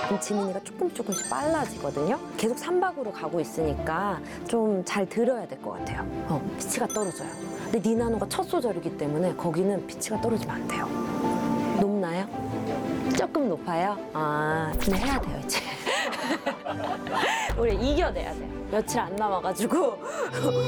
그럼 지민이가 조금씩 빨라지거든요. 계속 3박으로 가고 있으니까 좀 잘 들어야 될 것 같아요. 피치가 떨어져요. 근데 니나노가 첫 소절이기 때문에 거기는 피치가 떨어지면 안 돼요. 높나요? 조금 높아요? 근데 해야 돼요, 이제. 우리 이겨내야 돼요. 며칠 안 남아가지고